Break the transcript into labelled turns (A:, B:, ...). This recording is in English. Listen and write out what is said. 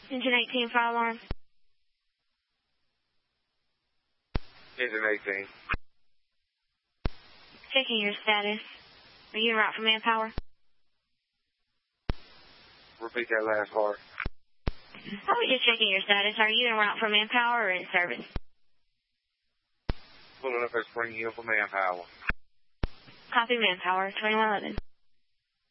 A: Engine 18, fire alarm.
B: Engine 18.
A: Checking your status. Are you en route for manpower?
B: Repeat that last part.
A: I was just checking your status. Are you en route for manpower or in service?
B: Pulling up at Spring Hill for manpower.
A: Copy manpower, 2111.